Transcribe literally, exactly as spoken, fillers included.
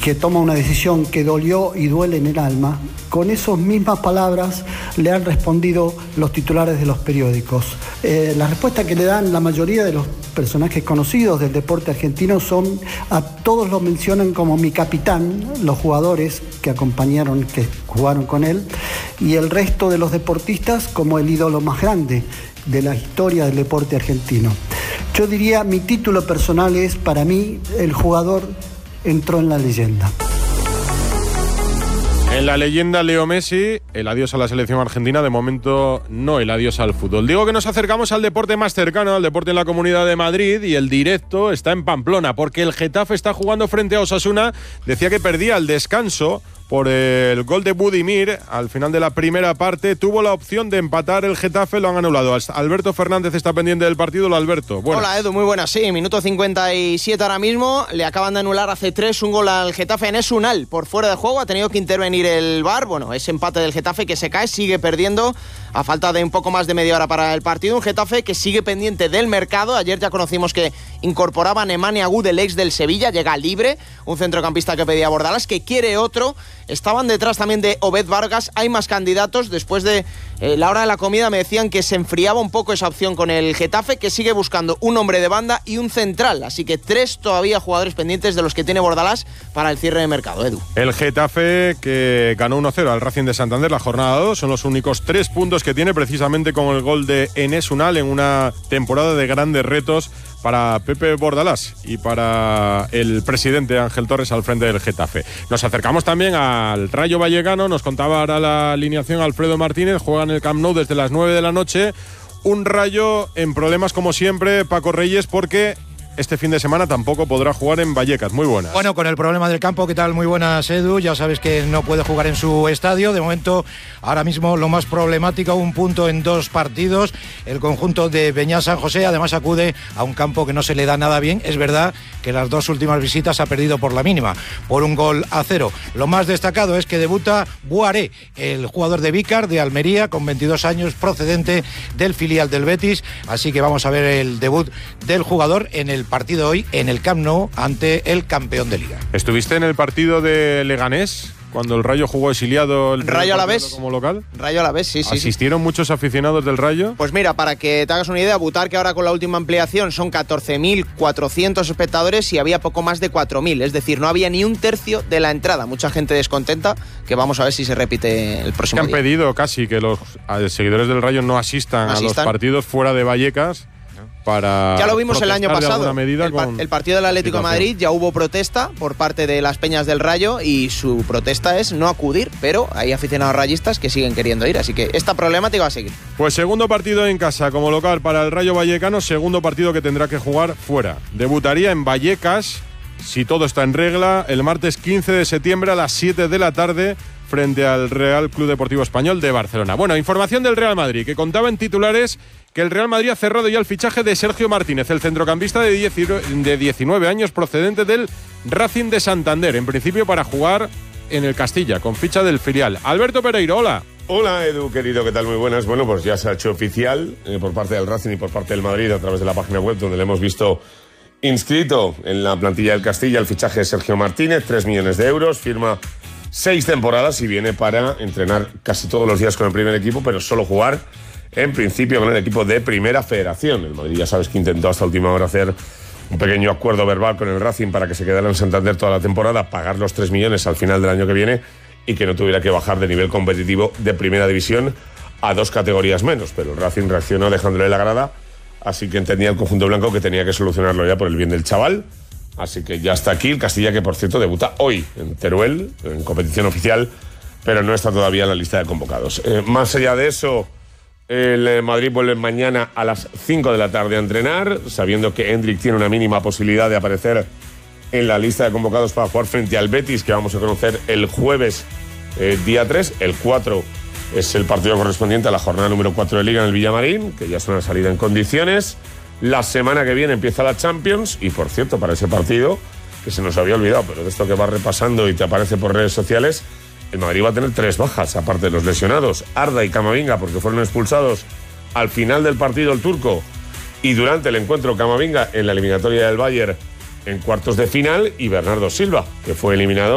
que toma una decisión que dolió y duele en el alma, con esas mismas palabras le han respondido los titulares de los periódicos. Eh, la respuesta que le dan la mayoría de los personajes conocidos del deporte argentino son, a todos lo mencionan como mi capitán, los jugadores que acompañaron, que jugaron con él, y el resto de los deportistas como el ídolo más grande de la historia del deporte argentino. Yo diría, mi título personal es, para mí, el jugador entró en la leyenda. En la leyenda Leo Messi, el adiós a la selección argentina, de momento no el adiós al fútbol. Digo que nos acercamos al deporte más cercano, al deporte en la Comunidad de Madrid, y el directo está en Pamplona, porque el Getafe está jugando frente a Osasuna. Decía que perdía al descanso por el gol de Budimir al final de la primera parte. Tuvo la opción de empatar el Getafe, lo han anulado. Alberto Fernández está pendiente del partido. Hola, Alberto. Buenas. Hola, Edu, muy buenas. Sí, minuto cincuenta y siete ahora mismo. Le acaban de anular hace tres un gol al Getafe en Esunal por fuera de juego. Ha tenido que intervenir el V A R. Bueno, ese empate del Getafe que se cae, sigue perdiendo a falta de un poco más de media hora para el partido. Un Getafe que sigue pendiente del mercado. Ayer ya conocimos que incorporaba a Nemanja Agut, el ex del Sevilla, llega libre, un centrocampista que pedía Bordalas, que quiere otro. Estaban detrás también de Obed Vargas. Hay más candidatos. Después de eh, la hora de la comida me decían que se enfriaba un poco esa opción con el Getafe, que sigue buscando un hombre de banda y un central. Así que tres todavía jugadores pendientes de los que tiene Bordalas para el cierre de mercado, Edu. El Getafe, que ganó uno cero al Racing de Santander la jornada dos, son los únicos tres puntos que tiene, precisamente con el gol de Enes Unal, en una temporada de grandes retos para Pepe Bordalás y para el presidente Ángel Torres al frente del Getafe. Nos acercamos también al Rayo Vallecano. Nos contaba ahora la alineación Alfredo Martínez. Juega en el Camp Nou desde las nueve de la noche. Un Rayo en problemas como siempre, Paco Reyes, porque este fin de semana tampoco podrá jugar en Vallecas. Muy buenas. Bueno, con el problema del campo, ¿qué tal? Muy buenas, Edu. Ya sabes que no puede jugar en su estadio. De momento, ahora mismo lo más problemático, un punto en dos partidos. El conjunto de Beñat San José además acude a un campo que no se le da nada bien. Es verdad que las dos últimas visitas ha perdido por la mínima, por un gol a cero. Lo más destacado es que debuta Buaré, el jugador de Vícar, de Almería, con veintidós años, procedente del filial del Betis. Así que vamos a ver el debut del jugador en el partido hoy en el Camp Nou ante el campeón de Liga. ¿Estuviste en el partido de Leganés cuando el Rayo jugó exiliado el Rayo Alavés como local? Rayo Alavés, sí, sí. ¿Asistieron sí. muchos aficionados del Rayo? Pues mira, para que te hagas una idea, Butar, que ahora con la última ampliación son catorce mil cuatrocientos espectadores y había poco más de cuatro mil, es decir, no había ni un tercio de la entrada. Mucha gente descontenta, que vamos a ver si se repite el próximo día. Han pedido casi que los seguidores del Rayo no asistan, ¿No asistan? a los partidos fuera de Vallecas. Para ya lo vimos el año pasado, el, par, el partido del Atlético de Madrid, ya hubo protesta por parte de las peñas del Rayo y su protesta es no acudir, pero hay aficionados rayistas que siguen queriendo ir, así que esta problemática va a seguir. Pues segundo partido en casa como local para el Rayo Vallecano, segundo partido que tendrá que jugar fuera. Debutaría en Vallecas, si todo está en regla, el martes quince de septiembre a las siete de la tarde frente al Real Club Deportivo Español de Barcelona. Bueno, información del Real Madrid, que contaba en titulares que el Real Madrid ha cerrado ya el fichaje de Sergio Martínez, el centrocampista de diecinueve años procedente del Racing de Santander, en principio para jugar en el Castilla, con ficha del filial. Alberto Pereiro, hola. Hola, Edu, querido, ¿qué tal? Muy buenas. Bueno, pues ya se ha hecho oficial eh, por parte del Racing y por parte del Madrid a través de la página web, donde le hemos visto inscrito en la plantilla del Castilla el fichaje de Sergio Martínez, tres millones de euros, firma seis temporadas y viene para entrenar casi todos los días con el primer equipo, pero solo jugar en principio con el equipo de Primera Federación. El Madrid ya sabes que intentó hasta última hora hacer un pequeño acuerdo verbal con el Racing para que se quedara en Santander toda la temporada, pagar los tres millones al final del año que viene y que no tuviera que bajar de nivel competitivo de Primera División a dos categorías menos. Pero el Racing reaccionó dejándole la grada, así que entendía el conjunto blanco que tenía que solucionarlo ya por el bien del chaval. Así que ya está aquí el Castilla, que por cierto debuta hoy en Teruel, en competición oficial, pero no está todavía en la lista de convocados. Eh, más allá de eso, el Madrid vuelve mañana a las cinco de la tarde a entrenar, sabiendo que Endrick tiene una mínima posibilidad de aparecer en la lista de convocados para jugar frente al Betis, que vamos a conocer el jueves eh, día tres. El cuatro es el partido correspondiente a la jornada número cuatro de Liga en el Villamarín, que ya es una salida en condiciones. La semana que viene empieza la Champions y, por cierto, para ese partido, que se nos había olvidado, pero de esto que vas repasando y te aparece por redes sociales, el Madrid va a tener tres bajas, aparte de los lesionados, Arda y Camavinga, porque fueron expulsados al final del partido el turco y durante el encuentro Camavinga en la eliminatoria del Bayern en cuartos de final, y Bernardo Silva, que fue eliminado